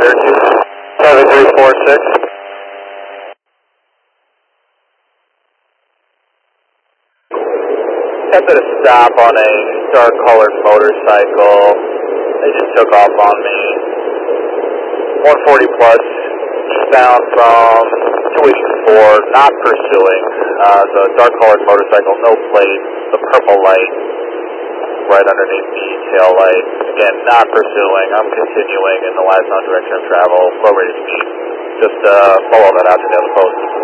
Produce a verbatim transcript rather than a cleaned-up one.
seven three four six. Attempted a stop on a dark colored motorcycle. They just took off on me. one forty plus, eastbound from two eighty-four, not pursuing. Uh, the dark colored motorcycle, no plate, the purple light right underneath the tail light. Again, not pursuing. I'm continuing in the last non direction of travel, low rate of speed. Just uh, follow that out to the other post.